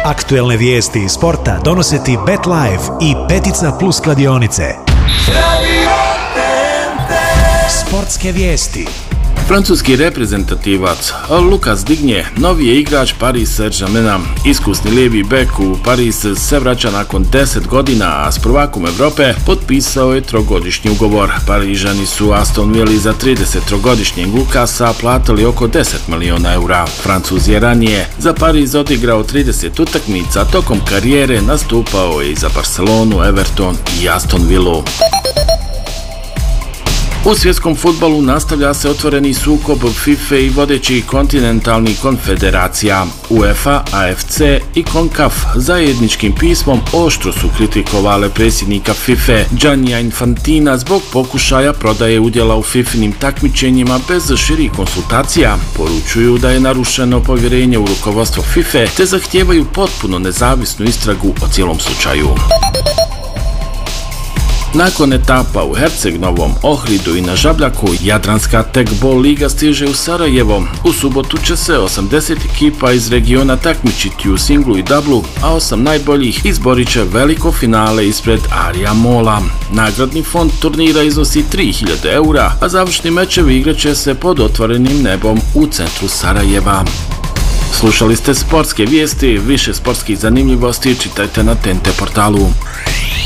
Aktuelne vijesti iz sporta donose ti BetLife i Petica Plus kladionice. Sportske vijesti. Francuski reprezentativac Lucas Digne novi je igrač Paris Saint-Germaina. Iskusni lijevi bek u Paris se vraća nakon 10 godina, a s prvakom Evrope potpisao je trogodišnji ugovor. Parižani su Aston Villi za 33-godišnjeg Lucasa platili oko 10 miliona eura. Francuz je ranije za Pariz odigrao 30 utakmica, tokom karijere nastupao je i za Barcelonu, Everton i Aston Villu. U svjetskom fudbalu nastavlja se otvoreni sukob FIFA i vodećih kontinentalnih konfederacija. UEFA, AFC i CONCACAF zajedničkim pismom oštro su kritikovale predsjednika FIFA Giannija Infantina zbog pokušaja prodaje udjela u FIFA-nim takmičenjima bez širih konsultacija. Poručuju da je narušeno povjerenje u rukovodstvo FIFA te zahtijevaju potpuno nezavisnu istragu o cijelom slučaju. Nakon etapa u Herceg-Novom, Ohridu i na Žabljaku, Jadranska tekbol liga stiže u Sarajevo. U subotu će se 80 ekipa iz regiona takmičiti u singlu i dublu, a 8 najboljih izborit će veliko finale ispred Arija Mola. Nagradni fond turnira iznosi 3000 eura, a završni mečevi igraće se pod otvorenim nebom u centru Sarajeva. Slušali ste sportske vijesti, više sportskih zanimljivosti čitajte na TNT portalu.